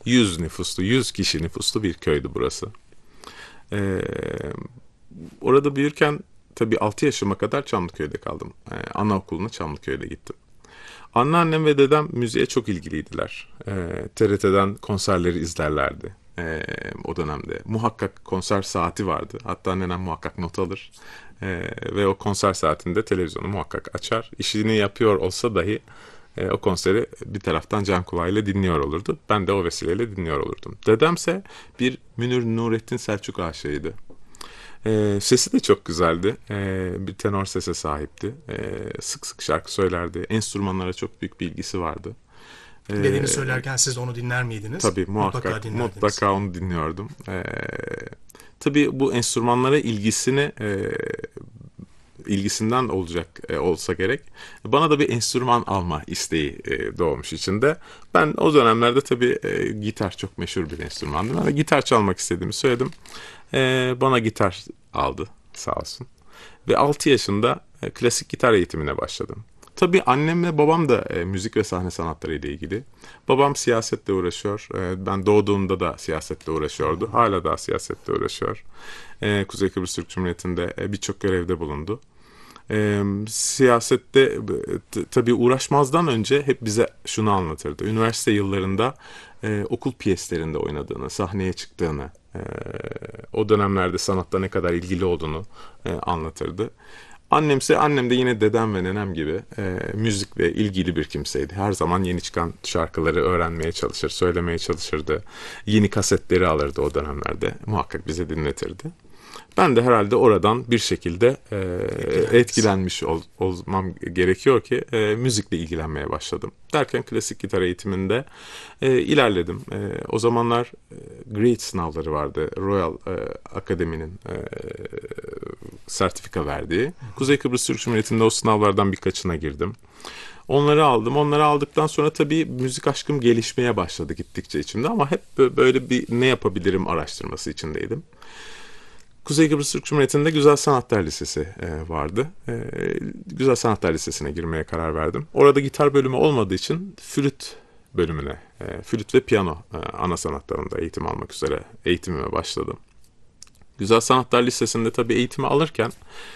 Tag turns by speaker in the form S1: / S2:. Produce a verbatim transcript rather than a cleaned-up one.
S1: yüz nüfuslu, yüz kişi nüfuslu bir köydü burası. Ee, Orada büyürken tabii altı yaşıma kadar Çamlıköy'de kaldım. Ee, anaokuluna Çamlıköy'de gittim. Anneannem ve dedem müziğe çok ilgiliydiler. Ee, T R T'den konserleri izlerlerdi. Ee, o dönemde muhakkak konser saati vardı. Hatta nenem muhakkak not alır. Ee, ve o konser saatinde televizyonu muhakkak açar. İşini yapıyor olsa dahi e, o konseri bir taraftan can kulağıyla dinliyor olurdu. Ben de o vesileyle dinliyor olurdum. Dedemse bir Münir Nurettin Selçuk aşığıydı. Ee, sesi de çok güzeldi. Ee, bir tenor sese sahipti. Ee, sık sık şarkı söylerdi. Enstrümanlara çok büyük bir ilgisi vardı. Ee,
S2: Dediğini söylerken siz de onu dinler miydiniz?
S1: tabii
S2: Mutlaka
S1: muhakkak,
S2: dinlerdiniz.
S1: mutlaka onu dinliyordum. Ee, tabii bu enstrümanlara ilgisini e, ilgisinden olacak e, olsa gerek. Bana da bir enstrüman alma isteği e, doğmuş içinde. Ben o dönemlerde tabii e, gitar çok meşhur bir enstrümandı. Ben de gitar çalmak istediğimi söyledim. E, bana gitar aldı sağ olsun. Ve altı yaşında e, klasik gitar eğitimine başladım. Tabii annemle babam da e, müzik ve sahne sanatları ile ilgili. Babam siyasetle uğraşıyor. E, ben doğduğumda da siyasetle uğraşıyordu. Hala da siyasetle uğraşıyor. E, Kuzey Kıbrıs Türk Cumhuriyeti'nde e, birçok görevde bulundu. E, Siyasette e, t- tabii uğraşmazdan önce hep bize şunu anlatırdı. Üniversite yıllarında e, okul piyeslerinde oynadığını, sahneye çıktığını, e, o dönemlerde sanatta ne kadar ilgili olduğunu e, anlatırdı. Annemse annem de yine dedem ve nenem gibi e, müzikle ilgili bir kimseydi. Her zaman yeni çıkan şarkıları öğrenmeye çalışır, söylemeye çalışırdı. Yeni kasetleri alırdı o dönemlerde. Muhakkak bize dinletirdi. Ben de herhalde oradan bir şekilde e,
S2: Etkilendiniz.
S1: etkilenmiş ol, olmam gerekiyor ki e, müzikle ilgilenmeye başladım. Derken klasik gitar eğitiminde e, ilerledim. E, o zamanlar e, Great sınavları vardı. Royal e, Akademi'nin e, sertifika verdiği. Kuzey Kıbrıs Türk Cumhuriyeti'nde o sınavlardan birkaçına girdim. Onları aldım. Onları aldıktan sonra tabii müzik aşkım gelişmeye başladı gittikçe içimde ama hep böyle bir ne yapabilirim araştırması içindeydim. Kuzey Kıbrıs Türk Cumhuriyeti'nde Güzel Sanatlar Lisesi e, vardı. E, Güzel Sanatlar Lisesi'ne girmeye karar verdim. Orada gitar bölümü olmadığı için flüt bölümüne, e, flüt ve piyano e, ana sanatlarında eğitim almak üzere eğitimime başladım. Güzel Sanatlar Lisesi'nde tabii eğitimi alırken